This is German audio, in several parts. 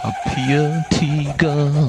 Papiertiger.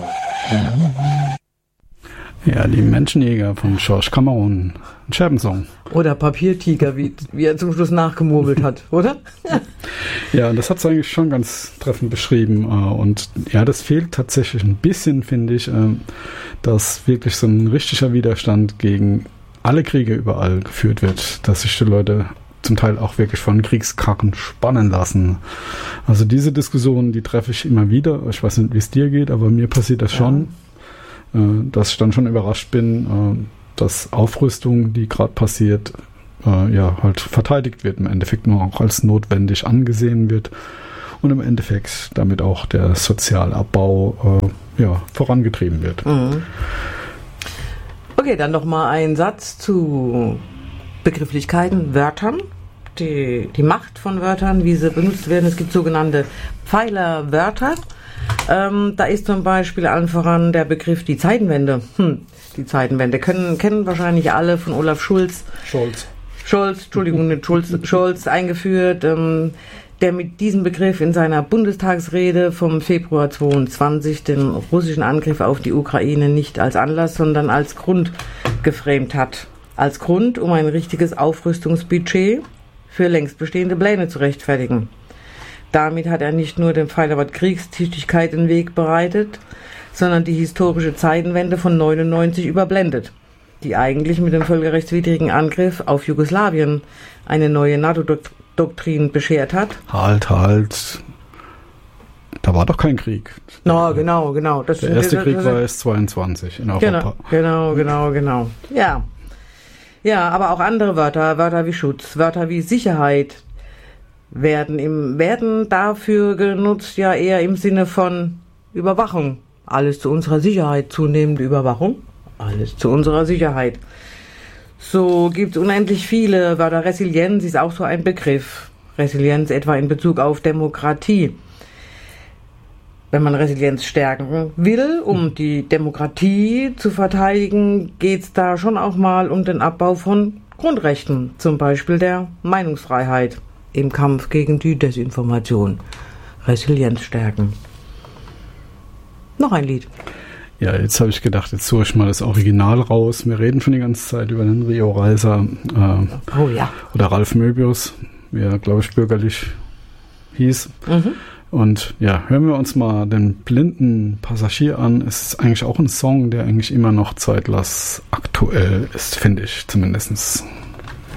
Ja, die Menschenjäger von George Cameron. Ein Scherbensong. Oder Papiertiger, wie er zum Schluss nachgemurmelt hat, oder? Ja, das hat es eigentlich schon ganz treffend beschrieben. Und ja, das fehlt tatsächlich ein bisschen, finde ich, dass wirklich so ein richtiger Widerstand gegen alle Kriege überall geführt wird, dass sich die Leute zum Teil auch wirklich von Kriegskarren spannen lassen. Also diese Diskussionen, die treffe ich immer wieder. Ich weiß nicht, wie es dir geht, aber mir passiert das schon, dass ich dann schon überrascht bin, dass Aufrüstung, die gerade passiert, halt verteidigt wird, im Endeffekt nur auch als notwendig angesehen wird und im Endeffekt damit auch der Sozialabbau vorangetrieben wird. Mhm. Okay, dann noch mal ein Satz zu Begrifflichkeiten, Wörtern, die Macht von Wörtern, wie sie benutzt werden. Es gibt sogenannte Pfeilerwörter. Da ist zum Beispiel allen voran der Begriff die Zeitenwende. Die Zeitenwende kennen wahrscheinlich alle von Olaf Scholz eingeführt, der mit diesem Begriff in seiner Bundestagsrede vom Februar 22 den russischen Angriff auf die Ukraine nicht als Anlass, sondern als Grund geframed hat. Als Grund, um ein richtiges Aufrüstungsbudget für längst bestehende Pläne zu rechtfertigen. Damit hat er nicht nur dem Pfeilerwort Kriegstüchtigkeit den Weg bereitet, sondern die historische Zeitenwende von 99 überblendet, die eigentlich mit dem völkerrechtswidrigen Angriff auf Jugoslawien eine neue NATO-Doktrin beschert hat. Halt. Da war doch kein Krieg. No, genau. Der erste Krieg war erst 22 in Europa. Genau. Ja, aber auch andere Wörter wie Schutz, Wörter wie Sicherheit werden dafür genutzt, ja eher im Sinne von Überwachung. Alles zu unserer Sicherheit, zunehmende Überwachung, alles zu unserer Sicherheit. So gibt es unendlich viele Wörter. Resilienz ist auch so ein Begriff. Resilienz etwa in Bezug auf Demokratie. Wenn man Resilienz stärken will, um die Demokratie zu verteidigen, geht es da schon auch mal um den Abbau von Grundrechten, zum Beispiel der Meinungsfreiheit im Kampf gegen die Desinformation. Resilienz stärken. Noch ein Lied. Ja, jetzt habe ich gedacht, jetzt suche ich mal das Original raus. Wir reden schon die ganze Zeit über den Rio Reiser oder Ralf Möbius, wie er, glaube ich, bürgerlich hieß. Mhm. Und ja, hören wir uns mal den blinden Passagier an. Es ist eigentlich auch ein Song, der eigentlich immer noch zeitlos aktuell ist, finde ich zumindest.